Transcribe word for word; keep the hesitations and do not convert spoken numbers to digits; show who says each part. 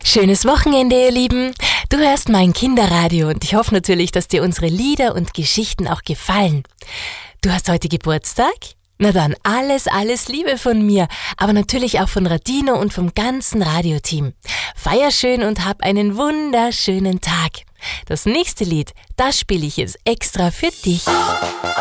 Speaker 1: Schönes Wochenende, ihr Lieben. Du hörst mein Kinderradio und ich hoffe natürlich, dass dir unsere Lieder und Geschichten auch gefallen. Du hast heute Geburtstag? Na dann, alles, alles Liebe von mir, aber natürlich auch von Radino und vom ganzen Radioteam. Feier schön und hab einen wunderschönen Tag. Das nächste Lied, das spiele ich jetzt extra für dich.